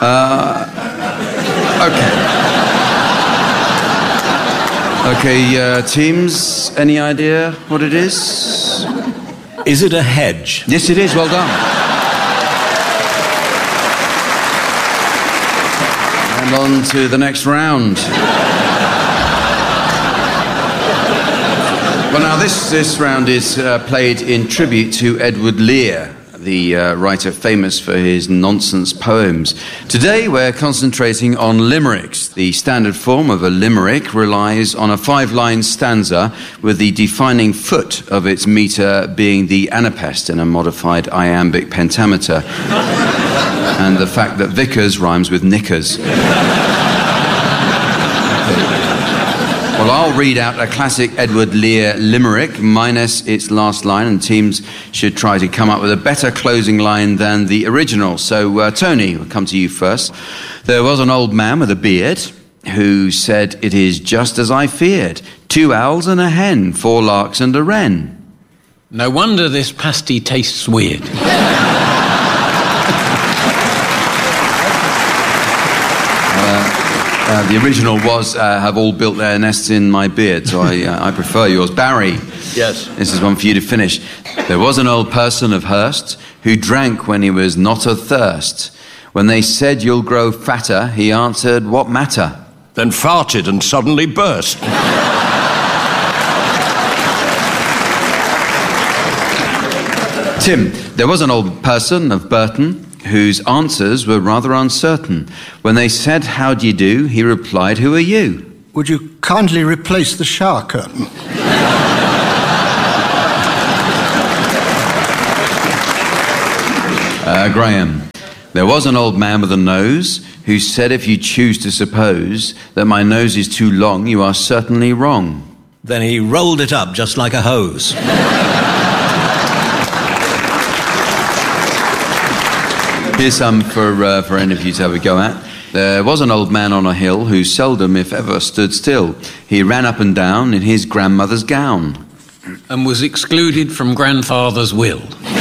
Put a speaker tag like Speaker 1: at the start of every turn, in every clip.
Speaker 1: Okay, teams, any idea what it is?
Speaker 2: Is it a hedge?
Speaker 1: Yes, it is. Well done. And on to the next round. Well, now, this round is played in tribute to Edward Lear, the writer famous for his nonsense poems. Today, we're concentrating on limericks. The standard form of a limerick relies on a 5-line stanza with the defining foot of its metre being the anapest in a modified iambic pentameter, and the fact that Vickers rhymes with knickers. Well, I'll read out a classic Edward Lear limerick minus its last line, and teams should try to come up with a better closing line than the original. So, Tony, we'll come to you first. There was an old man with a beard who said, "It is just as I feared. 2 owls and a hen, 4 larks and a wren."
Speaker 3: No wonder this pasty tastes weird.
Speaker 1: The original was, have all built their nests in my beard, so I prefer yours. Barry.
Speaker 2: Yes.
Speaker 1: This is one for you to finish. There was an old person of Hurst who drank when he was not athirst. When they said, "You'll grow fatter," he answered, "What matter?"
Speaker 2: Then farted and suddenly burst.
Speaker 1: Tim. There was an old person of Burton whose answers were rather uncertain. When they said, "How do you do?" he replied, "Who are you?"
Speaker 4: Would you kindly replace the shower curtain?
Speaker 1: Graham. There was an old man with a nose who said, "If you choose to suppose that my nose is too long, you are certainly wrong."
Speaker 2: Then he rolled it up just like a hose.
Speaker 1: Here's some for any of you to have a go at. There was an old man on a hill who seldom, if ever, stood still. He ran up and down in his grandmother's gown.
Speaker 3: And was excluded from grandfather's will.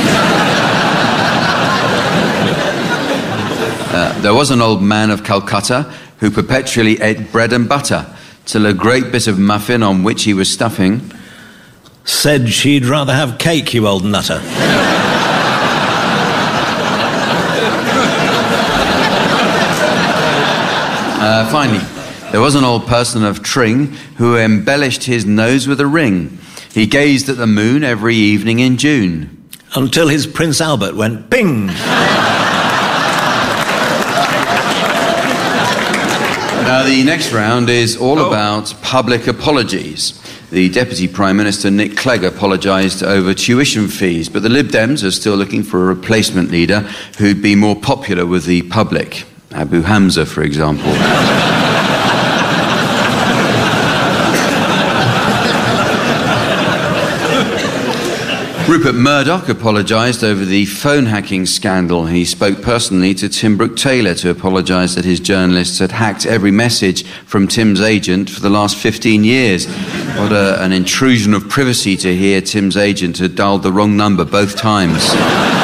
Speaker 1: There was an old man of Calcutta who perpetually ate bread and butter, till a great bit of muffin on which he was stuffing
Speaker 2: said she'd rather have cake, you old nutter.
Speaker 1: Finally, there was an old person of Tring who embellished his nose with a ring. He gazed at the moon every evening in June.
Speaker 2: Until his Prince Albert went ping.
Speaker 1: Now, the next round is all about public apologies. The Deputy Prime Minister, Nick Clegg, apologised over tuition fees, but the Lib Dems are still looking for a replacement leader who'd be more popular with the public. Abu Hamza, for example. Rupert Murdoch apologised over the phone hacking scandal. He spoke personally to Tim Brooke-Taylor to apologise that his journalists had hacked every message from Tim's agent for the last 15 years. What an intrusion of privacy to hear Tim's agent had dialed the wrong number both times.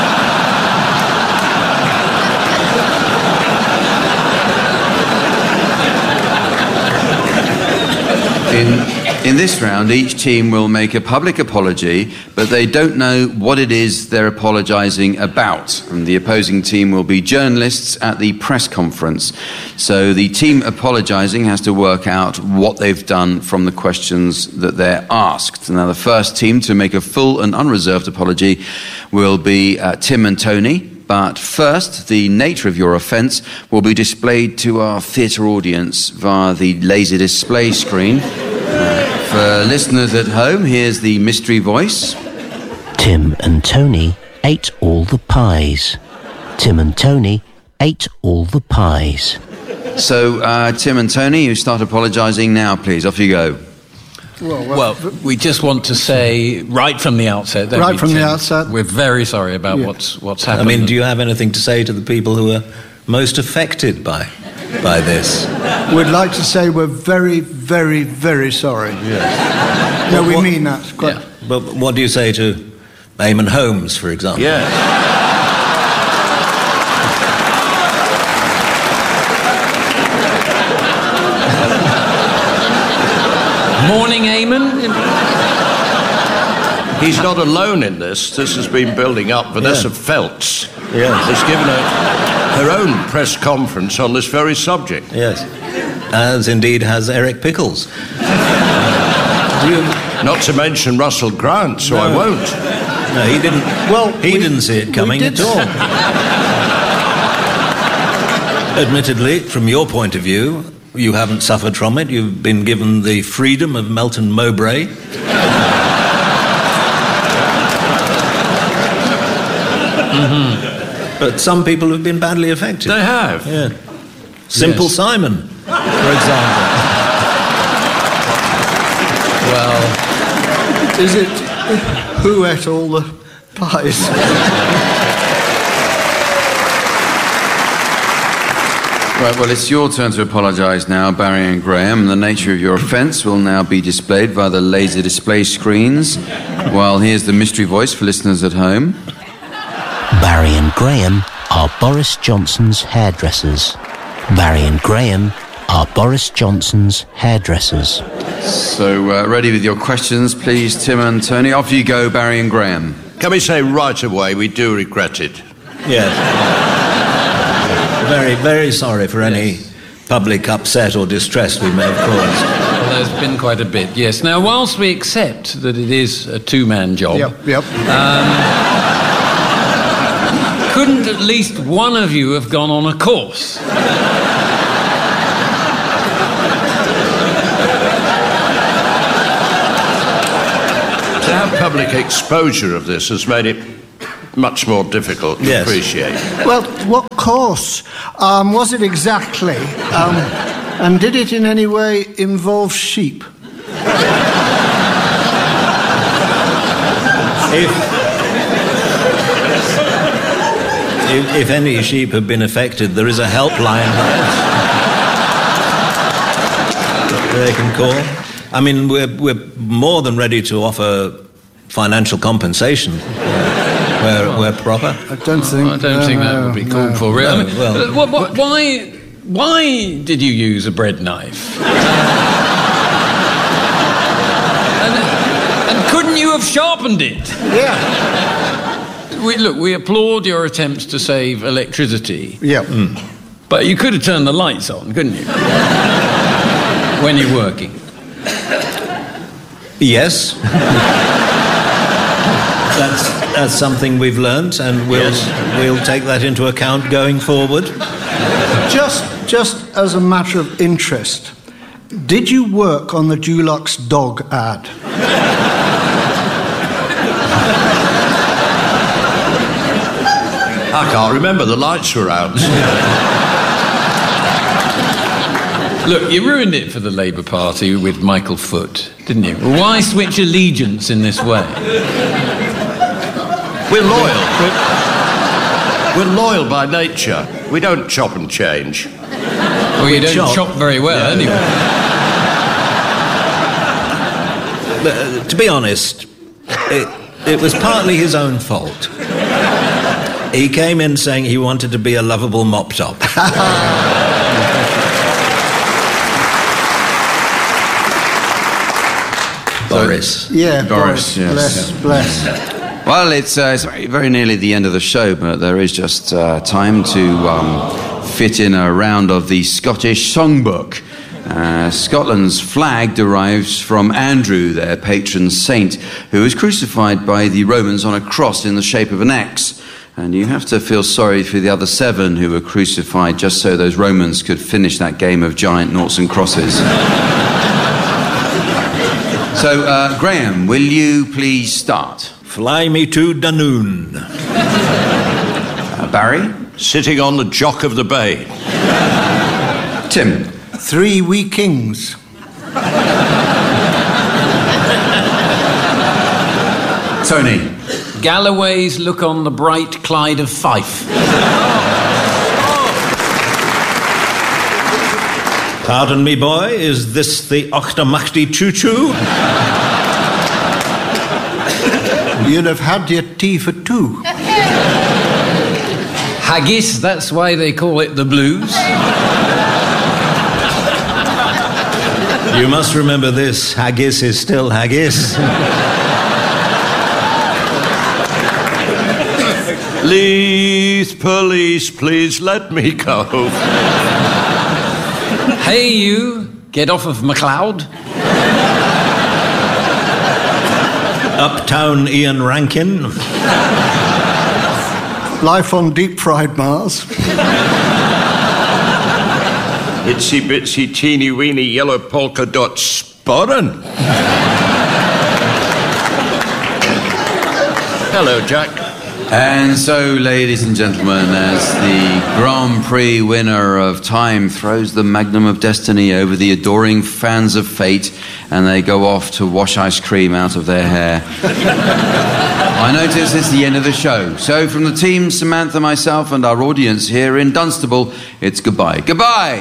Speaker 1: In this round, each team will make a public apology, but they don't know what it is they're apologising about. And the opposing team will be journalists at the press conference. So the team apologising has to work out what they've done from the questions that they're asked. Now, the first team to make a full and unreserved apology will be Tim and Tony. But first, the nature of your offence will be displayed to our theatre audience via the laser display screen. For listeners at home, here's the mystery voice.
Speaker 5: Tim and Tony ate all the pies. Tim and Tony ate all the pies.
Speaker 1: So, Tim and Tony, you start apologising now, please. Off you go.
Speaker 3: Well, we just want to say right from the outset...
Speaker 4: Right from the outset.
Speaker 3: We're very sorry about what's happened.
Speaker 2: I mean, do you have anything to say to the people who are most affected by this?
Speaker 4: We'd like to say we're very, very, very sorry.
Speaker 2: Yes.
Speaker 4: No, we mean that. Quite.
Speaker 3: Yeah.
Speaker 2: But what do you say to Eamon Holmes, for example?
Speaker 3: Yeah. Morning, Eamon.
Speaker 6: He's not alone in this. This has been building up. Vanessa Feltz has given her own press conference on this very subject.
Speaker 2: Yes. As indeed has Eric Pickles.
Speaker 6: Not to mention Russell Grant, so I won't.
Speaker 2: No, he didn't. Well, he didn't see it coming at all. Admittedly, from your point of view, you haven't suffered from it. You've been given the freedom of Melton Mowbray. But some people have been badly affected.
Speaker 6: They have.
Speaker 2: Yeah. Simple Simon, for example.
Speaker 3: Well,
Speaker 4: Is it who ate all the pies?
Speaker 1: Right, well, it's your turn to apologise now, Barry and Graham. The nature of your offence will now be displayed via the laser display screens, while here's the mystery voice for listeners at home.
Speaker 5: Barry and Graham are Boris Johnson's hairdressers. Barry and Graham are Boris Johnson's hairdressers.
Speaker 1: So, ready with your questions, please, Tim and Tony. Off you go, Barry and Graham.
Speaker 6: Can we say right away we do regret it?
Speaker 2: Yes. Very, very sorry for any public upset or distress we may have caused.
Speaker 3: well, there's been quite a bit, yes. Now, whilst we accept that it is a two-man job...
Speaker 4: Yep.
Speaker 3: Couldn't at least one of you have gone on a course?
Speaker 6: To have public exposure of this has made it much more difficult to appreciate.
Speaker 4: Well, what course was it exactly? And did it in any way involve sheep?
Speaker 2: If any sheep have been affected, there is a helpline they can call. I mean, we're more than ready to offer financial compensation where proper.
Speaker 4: I don't think
Speaker 3: that would be called for, really.
Speaker 2: No, well,
Speaker 3: why did you use a bread knife? and couldn't you have sharpened it?
Speaker 4: Yeah.
Speaker 3: We applaud your attempts to save electricity.
Speaker 4: Yeah.
Speaker 3: But you could have turned the lights on, couldn't you? When you're working.
Speaker 2: Yes. That's something we've learnt, and we'll take that into account going forward.
Speaker 4: Just as a matter of interest, did you work on the Dulux dog ad?
Speaker 6: I can't remember, the lights were out.
Speaker 3: Look, you ruined it for the Labour Party with Michael Foot, didn't you? Well, why switch allegiance in this way?
Speaker 6: We're loyal. We're loyal by nature. We don't chop and change.
Speaker 3: Well, you don't chop very well, anyway.
Speaker 2: To be honest, it was partly his own fault. He came in saying he wanted to be a lovable mop top. Boris.
Speaker 4: Yeah,
Speaker 1: Boris, yes.
Speaker 4: Bless.
Speaker 1: Well, it's very nearly the end of the show, but there is just time to fit in a round of the Scottish Songbook. Scotland's flag derives from Andrew, their patron saint, who was crucified by the Romans on a cross in the shape of an X. And you have to feel sorry for the other 7 who were crucified just so those Romans could finish that game of giant noughts and crosses. So, Graham, will you please start?
Speaker 2: Fly me to Dunoon.
Speaker 1: Barry?
Speaker 6: Sitting on the jock of the bay.
Speaker 1: Tim?
Speaker 4: 3 wee kings.
Speaker 1: Tony?
Speaker 3: Galloway's look on the bright Clyde of Fife.
Speaker 2: Pardon me, boy, is this the Ochtermachty Choo-Choo?
Speaker 4: You'd have had your tea for 2.
Speaker 3: Haggis, that's why they call it the blues.
Speaker 2: You must remember this. Haggis is still haggis.
Speaker 6: Leith police, please let me go.
Speaker 3: Hey, you. Get off of MacLeod.
Speaker 2: Uptown Ian Rankin.
Speaker 4: Life on deep-fried Mars.
Speaker 6: Itsy bitsy teeny weeny yellow polka dot sporran. Hello, Jack.
Speaker 1: And so, ladies and gentlemen, as the Grand Prix winner of Time throws the Magnum of Destiny over the adoring fans of Fate, and they go off to wash ice cream out of their hair, I notice it's the end of the show. So from the team, Samantha, myself, and our audience here in Dunstable, it's goodbye. Goodbye!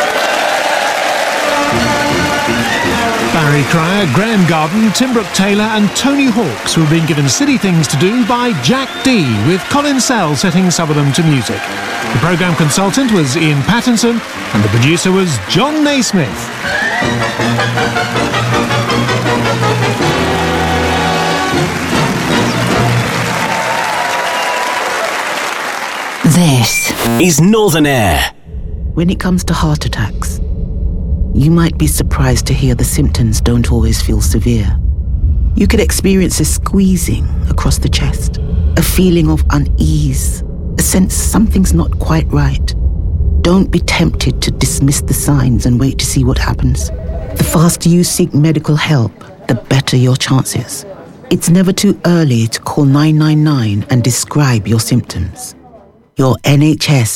Speaker 7: Barry Cryer, Graham Garden, Tim Brooke Taylor and Tony Hawks were being given silly things to do by Jack D, with Colin Sell setting some of them to music. The programme consultant was Ian Pattinson and the producer was John Naismith.
Speaker 8: This is Northern Air. When it comes to heart attacks, you might be surprised to hear the symptoms don't always feel severe. You could experience a squeezing across the chest, a feeling of unease, a sense something's not quite right. Don't be tempted to dismiss the signs and wait to see what happens. The faster you seek medical help, the better your chances. It's never too early to call 999 and describe your symptoms. Your NHS